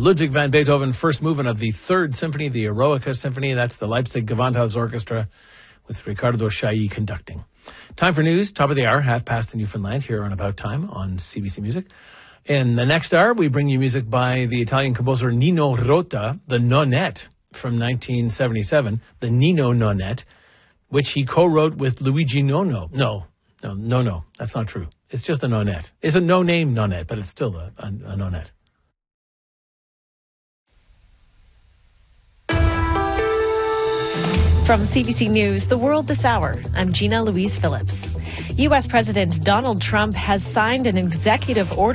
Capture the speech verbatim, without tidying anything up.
Ludwig van Beethoven, first movement of the Third Symphony, the Eroica Symphony. That's the Leipzig Gewandhaus Orchestra with Ricardo Chailly conducting. Time for news, top of the hour, half past in Newfoundland, here on About Time on C B C Music. In the next hour, we bring you music by the Italian composer Nino Rota, the Nonette from nineteen seventy-seven, the Nino Nonette, which he co-wrote with Luigi Nono. No, no, no, no, that's not true. It's just a nonette. It's a no-name nonette, but it's still a, a, a nonette. From C B C News, The World This Hour, I'm Gina Louise Phillips. U S President Donald Trump has signed an executive order